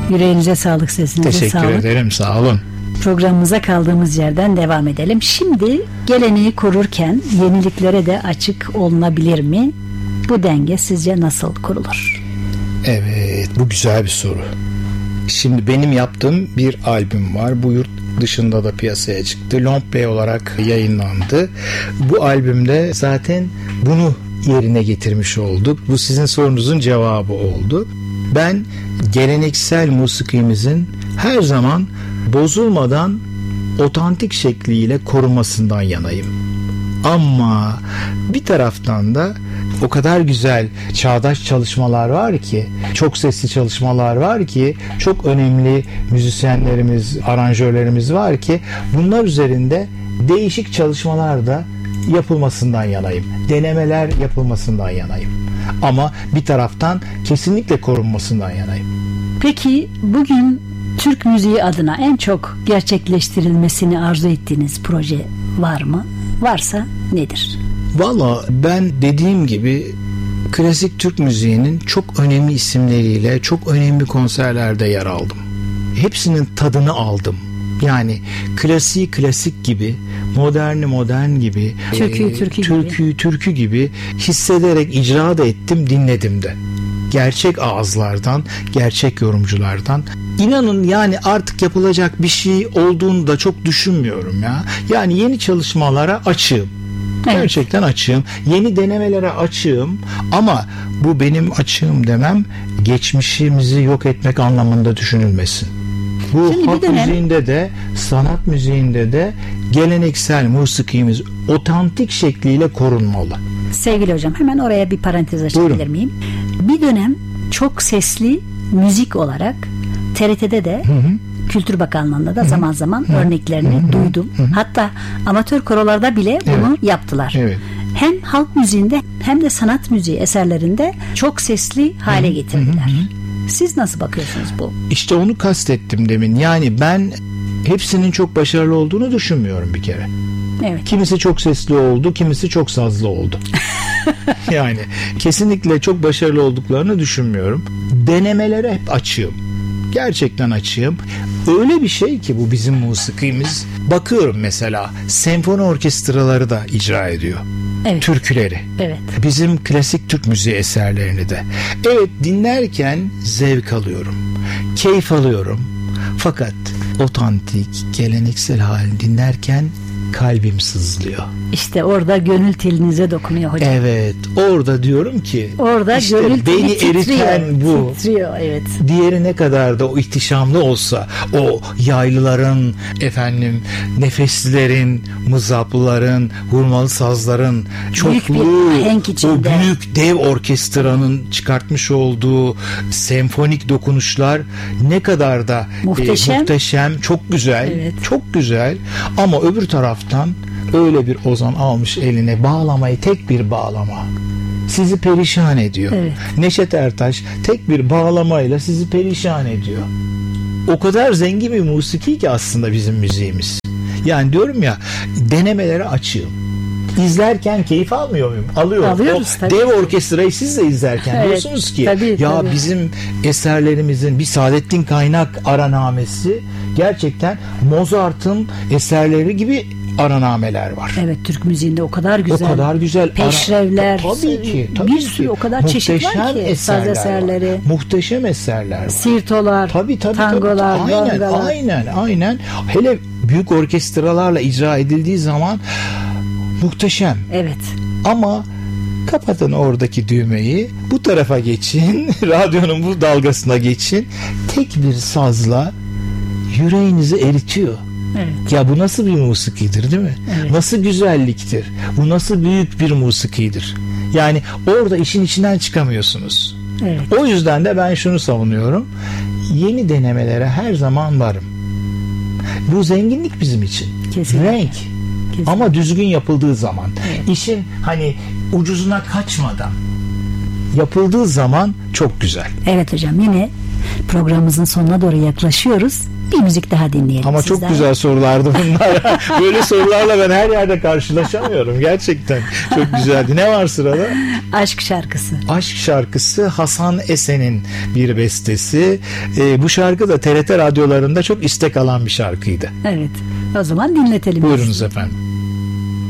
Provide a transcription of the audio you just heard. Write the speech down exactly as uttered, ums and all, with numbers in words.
Yüreğinize sağlık, sesinize Teşekkür sağlık. Teşekkür ederim, sağ olun. Programımıza kaldığımız yerden devam edelim. Şimdi geleneği korurken yeniliklere de açık olunabilir mi? Bu denge sizce nasıl kurulur? Evet, bu güzel bir soru. Şimdi benim yaptığım bir albüm var. Bu yurt dışında da piyasaya çıktı. Long play olarak yayınlandı. Bu albümde zaten bunu yerine getirmiş olduk. Bu sizin sorunuzun cevabı oldu. Ben geleneksel musikimizin her zaman bozulmadan otantik şekliyle korunmasından yanayım. Ama bir taraftan da o kadar güzel çağdaş çalışmalar var ki, çok sesli çalışmalar var ki, çok önemli müzisyenlerimiz, aranjörlerimiz var ki bunlar üzerinde değişik çalışmalar da yapılmasından yanayım. Denemeler yapılmasından yanayım. Ama bir taraftan kesinlikle korunmasından yanayım. Peki bugün Türk müziği adına en çok gerçekleştirilmesini arzu ettiğiniz proje var mı? Varsa nedir? Valla ben dediğim gibi klasik Türk müziğinin çok önemli isimleriyle çok önemli konserlerde yer aldım. Hepsinin tadını aldım. Yani klasiği klasik gibi, moderni modern gibi, türküyü türkü, türküyü gibi. türkü gibi hissederek icra da ettim, dinledim de. Gerçek ağızlardan, gerçek yorumculardan. İnanın yani artık yapılacak bir şey olduğunu da çok düşünmüyorum ya. Yani yeni çalışmalara açığım. Evet. Gerçekten açığım. Yeni denemelere açığım. Ama bu benim açığım demem geçmişimizi yok etmek anlamında düşünülmesin. Bu Şimdi halk dönem... müziğinde de, sanat müziğinde de geleneksel musikimiz otantik şekliyle korunmalı. Sevgili hocam, hemen oraya bir parantez açabilir Buyurun. miyim? Bir dönem çok sesli müzik olarak T R T'de de, hı hı, Kültür Bakanlığı'nda da hı-hı, zaman zaman hı-hı, örneklerini hı-hı, duydum. Hı-hı. Hatta amatör korolarda bile bunu evet. yaptılar. Evet. Hem halk müziğinde hem de sanat müziği eserlerinde çok sesli hale getirdiler. Hı-hı. Siz nasıl bakıyorsunuz bu? İşte onu kastettim demin. Yani ben hepsinin çok başarılı olduğunu düşünmüyorum bir kere. Evet. Kimisi çok sesli oldu, kimisi çok sazlı oldu. Yani kesinlikle çok başarılı olduklarını düşünmüyorum. Denemelere hep açığım. Gerçekten açığım. Öyle bir şey ki bu bizim musikimiz. Bakıyorum mesela senfoni orkestraları da icra ediyor. Evet. Türküleri. Evet. Bizim klasik Türk müziği eserlerini de. Evet, dinlerken zevk alıyorum. Keyif alıyorum. Fakat otantik, geleneksel hali dinlerken kalbim sızlıyor. İşte orada gönül telinize dokunuyor hocam. Evet, orada diyorum ki orada işte gönül beni titriyor, eriten bu. Titriyor, evet. Diğeri ne kadar da o ihtişamlı olsa, o yaylıların, efendim nefeslilerin, mızaplıların, hurmalı sazların çoklu, o büyük dev orkestranın çıkartmış olduğu senfonik dokunuşlar ne kadar da muhteşem, e, muhteşem, çok güzel, evet. çok güzel. Ama öbür taraftan öyle bir ozan almış eline bağlamayı, tek bir bağlama sizi perişan ediyor. Evet. Neşet Ertaş tek bir bağlamayla sizi perişan ediyor. O kadar zengin bir musiki ki aslında bizim müziğimiz. Yani diyorum ya, denemelere açığım. İzlerken keyif almıyor muyum? Alıyorum. Alıyoruz, o tabii. Dev orkestrayı siz de izlerken evet, diyorsunuz ki tabii, ya tabii. bizim eserlerimizin bir Saadettin Kaynak aranamesi gerçekten Mozart'ın eserleri gibi aranameler var. Evet, Türk müziğinde o kadar güzel. O kadar güzel. Peşrevler. Ara... Tabii ki. Tabii bir sürü ki. o kadar çeşit var ki. Saz eserleri. Var. Muhteşem eserler var. Sirtolar. Tabii tabii. Tangolar. Tabii. Aynen, rongalar. aynen, aynen. Hele büyük orkestralarla icra edildiği zaman muhteşem. Evet. Ama kapatın oradaki düğmeyi, bu tarafa geçin, radyonun bu dalgasına geçin. Tek bir sazla yüreğinizi eritiyor. Evet. Ya bu nasıl bir musikidir, değil mi? Evet. Nasıl güzelliktir? Bu nasıl büyük bir musikidir? Yani orada işin içinden çıkamıyorsunuz. Evet. O yüzden de ben şunu savunuyorum. Yeni denemelere her zaman varım. Bu zenginlik bizim için. Kesinlikle. Renk. Kesinlikle. Ama düzgün yapıldığı zaman. Evet. İşin hani ucuzuna kaçmadan yapıldığı zaman çok güzel. Evet hocam, yine programımızın sonuna doğru yaklaşıyoruz. bir müzik daha dinleyelim. Ama sizden. çok güzel sorulardı bunlar. Böyle sorularla ben her yerde karşılaşamıyorum. Gerçekten çok güzeldi. Ne var sırada? Aşk şarkısı. Aşk şarkısı Hasan Esen'in bir bestesi. Ee, bu şarkı da T R T radyolarında çok istek alan bir şarkıydı. Evet. O zaman dinletelim. Buyurunuz efendim.